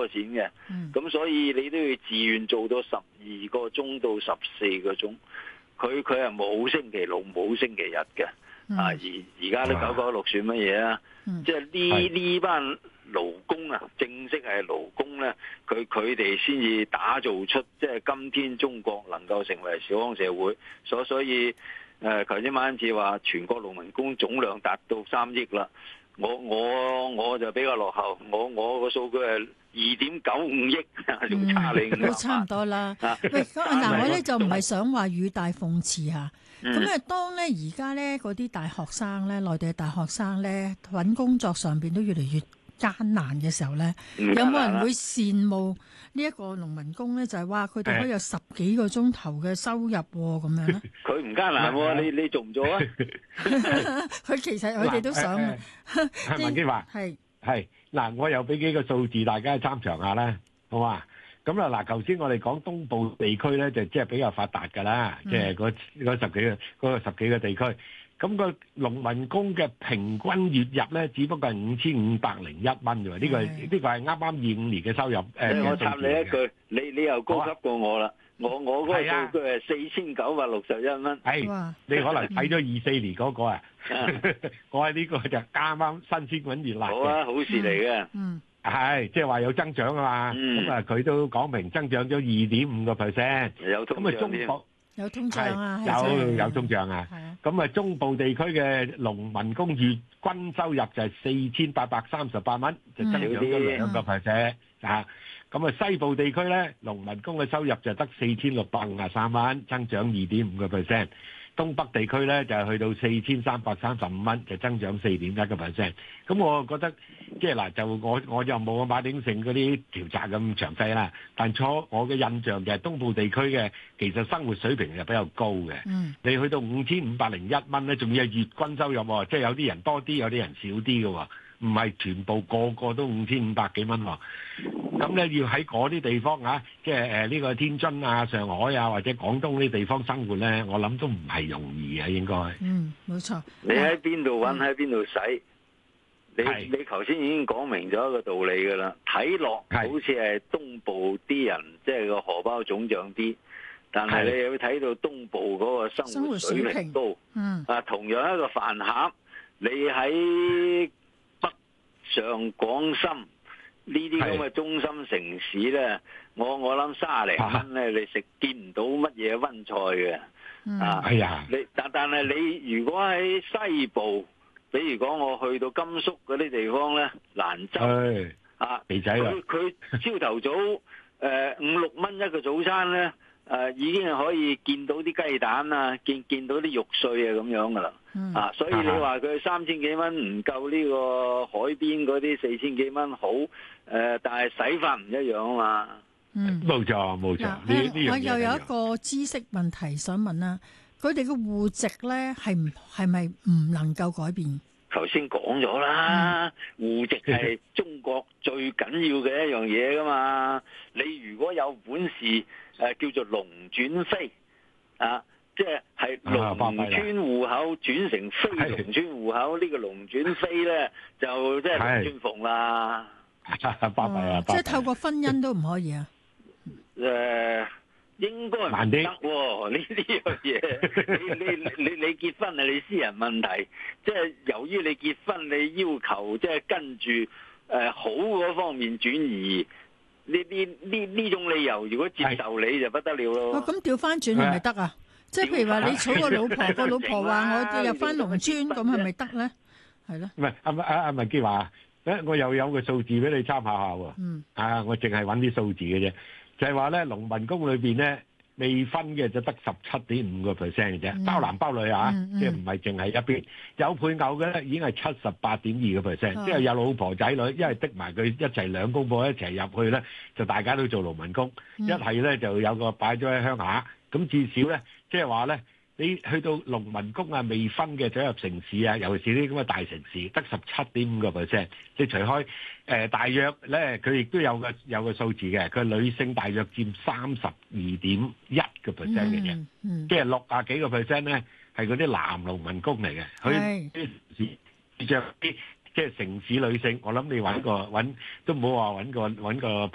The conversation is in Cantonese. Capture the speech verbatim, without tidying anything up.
多錢嘅。咁、嗯、所以你都要自願做到十二個鐘到十四個鐘。佢佢係冇星期六冇星期日嘅。嗯、啊而而家都九九六算乜嘢啊？嗯、即係呢呢班勞工啊，正式係勞工咧，佢佢哋先至打造出即係今天中國能夠成為小康社會。所所以誒，頭先晚次話全國農民工總量達到三億啦。我我我就比較落後，我我個數據係二點九五億，仲差你五都差唔多啦。喂，嗱，我咧就唔係想話語帶諷刺嚇。咁咧，當咧而家咧嗰啲大學生咧，內地嘅大學生咧揾工作上邊都越嚟越艱難嘅時候咧，有冇人會羨慕呢一個農民工咧？就係話佢哋可以有十幾個鐘頭嘅收入咁樣咧？ 佢唔艱難喎，你你做唔做啊？ 佢其實佢哋都想。 係文基華，係係嗱，我又俾幾個數字大家參詳下啦，好嘛？咁啊嗱，頭先我哋講東部地區咧，就即係比較發達㗎啦，即係嗰嗰十幾個嗰個十幾個地區。咁個農民工嘅平均月入咧，只不過係五千五百零一蚊啫喎。呢個呢個係啱啱二五年嘅收入。誒， 我插你一句，你你又高級過我啦。我我嗰個數據係四千九百六十一蚊。 係，你可能睇咗二四年嗰個啊。我喺呢個就啱啱新鮮滾熱辣嘅。好啊，好事嚟嘅。嗯。 係，即係話有增長啊嘛。咁啊，佢都講明增長咗二點五個 percent。 有通脹添。 有通脹啊， 有有通脹啊。咁啊，中部地區嘅農民工月均收入就係四千八百三十八蚊，就增長咗兩個 percent 啊。咁啊，西部地區咧，農民工嘅收入就得四千六百五十三蚊，增長二點五個 percent。東北地區咧就係去到四千三百三十五蚊，就增長四點一個 percent。咁我覺得即係嗱，就我我就冇馬鼎盛嗰啲調查咁詳細啦。但初我嘅印象就係東部地區嘅其實生活水平係比較高嘅。嗯，你去到五千五百零一蚊咧，仲要係月均收入喎，即係有啲人多啲，有啲人少啲嘅喎。唔係全部個個都五千五百幾蚊喎，咁咧要喺嗰啲地方啊，即係誒呢個天津啊、上海啊或者廣東呢啲地方生活咧，我諗都唔係容易啊，應該。 嗯，冇錯。 你喺邊度揾喺邊度使？你你頭先已經講明咗一個道理㗎啦，睇落好似係東部啲人即係個荷包腫脹啲，但係你又要睇到東部嗰個生活水平高。嗯。啊，同樣一個飯盒，你喺上廣深呢啲咁嘅中心城市咧，我我諗卅零蚊咧，你食見唔到乜嘢溫菜嘅。嗯、啊，係啊，你但但係你如果喺西部，比如講我去到甘肅嗰啲地方咧，蘭州啊，肥仔佢佢朝頭早誒、呃、五六蚊一個早餐咧，誒、呃、已經係可以見到啲雞蛋啊，見見到啲肉碎啊咁樣噶啦。嗯、啊，所以你話佢三千幾蚊唔夠呢個海邊嗰啲四千幾蚊好，誒、呃，但係使法唔一樣啊嘛。 嗯，冇錯冇錯。呢呢樣嘢我又有一個知識問題想問啦，佢哋嘅戶籍咧係唔係咪唔能夠改變？ 頭先講咗啦，戶籍係中國最緊要嘅一樣嘢噶嘛。你如果有本事，誒、呃、叫做農轉非啊。即係農村戶口轉成非農村戶口，呢個農轉非咧就即係龍轉鳳啦。 巴閉啊！ 即係透過婚姻都唔可以啊？ 誒，應該唔得喎。呢呢樣嘢，你你你你結婚係你私人問題，即係由於你結婚，你要求即係跟住誒好嗰方面轉移。呢呢呢呢種理由，如果接受你就不得了咯。 哦，咁調翻轉係咪得啊？即係譬如話你娶個老婆，個老婆話我入翻農村，咁係咪得咧？係咯。唔係阿阿阿文潔華，誒我又有個數字俾你參考下喎。嗯。啊，我淨係揾啲數字嘅啫，就係話咧，農民工裏邊咧未婚嘅就得十七點五個 percent 嘅啫，包男包女啊，即係唔係淨係一邊有配偶嘅咧，已經係七十八點二個 percent，即係有老婆仔女，一係逼埋佢一齊兩公婆一齊入去咧，就大家都做農民工；一係咧就有個擺咗喺鄉下。咁至少咧，即係話咧，你去到農民工啊，未婚嘅走入城市啊，尤其是呢啲咁嘅大城市，得十七點五個 percent。即係除開誒、呃，大約咧，佢亦都有個有個數字嘅，佢女性大約佔三十二點一個 percent 嘅啫，即係六啊幾個 percent 咧，係嗰啲男農民工嚟嘅。佢啲着啲即係城市女性，我諗你揾個揾都唔好話揾個揾個。